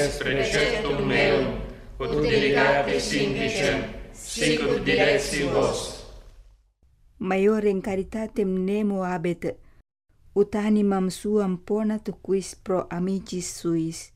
est preceptum meum, ut delegate sindicem, sicut direxi vos. Maiorem caritatem nemo habet, ut animam suam ponat quis pro amicis suis.